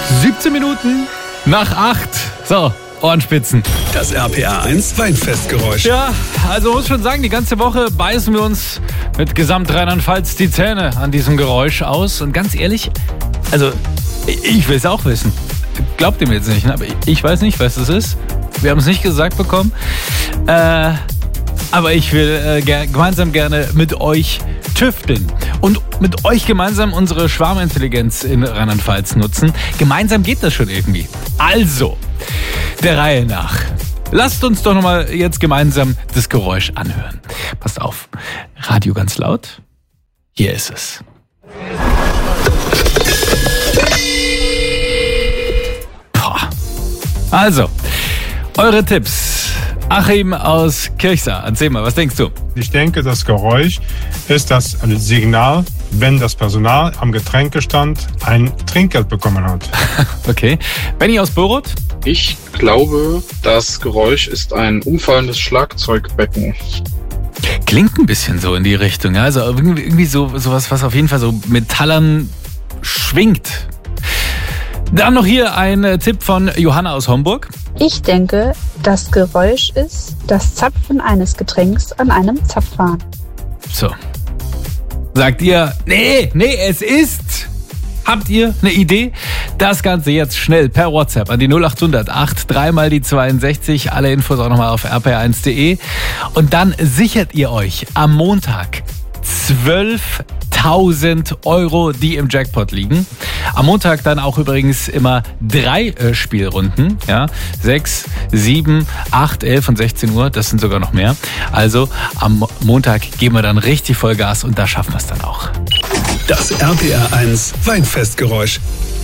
17 Minuten nach 8. So, Ohrenspitzen. Das RPA 1 Weinfestgeräusch. Ja, also muss schon sagen, die ganze Woche beißen wir uns mit Gesamt Rheinland-Pfalz die Zähne an diesem Geräusch aus. Und ganz ehrlich, also ich will es auch wissen. Glaubt ihr mir jetzt nicht, ne? Aber ich weiß nicht, was das ist. Wir haben es nicht gesagt bekommen. Aber ich will gemeinsam gerne mit euch tüfteln und mit euch gemeinsam unsere Schwarmintelligenz in Rheinland-Pfalz nutzen. Gemeinsam geht das schon irgendwie. Also, der Reihe nach. Lasst uns doch nochmal jetzt gemeinsam das Geräusch anhören. Passt auf, Radio ganz laut. Hier ist es. Boah. Also, eure Tipps. Achim aus Kirchsa, erzähl mal, was denkst du? Ich denke, das Geräusch ist das Signal, wenn das Personal am Getränkestand ein Trinkgeld bekommen hat. Okay. Benny aus Boroth? Ich glaube, das Geräusch ist ein umfallendes Schlagzeugbecken. Klingt ein bisschen so in die Richtung. Ja? Also irgendwie sowas, was auf jeden Fall so metallern schwingt. Dann noch hier ein Tipp von Johanna aus Homburg. Ich denke, das Geräusch ist das Zapfen eines Getränks an einem Zapfhahn. So. Sagt ihr, nee, es ist... Habt ihr eine Idee? Das Ganze jetzt schnell per WhatsApp an die 0800 83 mal die 62. Alle Infos auch nochmal auf rpr1.de. Und dann sichert ihr euch am Montag 12.000 Euro, die im Jackpot liegen. Am Montag dann auch übrigens immer 3 Spielrunden. Ja? 6, 7, 8, 11 und 16 Uhr. Das sind sogar noch mehr. Also am Montag geben wir dann richtig Vollgas und da schaffen wir es dann auch. Das RPA 1 Weinfestgeräusch.